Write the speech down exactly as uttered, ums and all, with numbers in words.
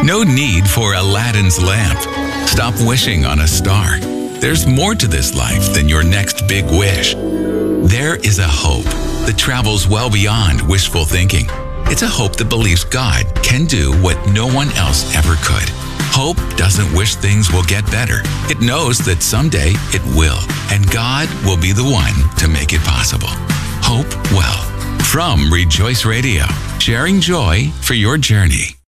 No need for Aladdin's lamp. Stop wishing on a star. There's more to this life than your next big wish. There is a hope that travels well beyond wishful thinking. It's a hope that believes God can do what no one else ever could. Hope doesn't wish things will get better. It knows that someday it will, and God will be the one to make it possible. Hope well. From Rejoice Radio, sharing joy for your journey.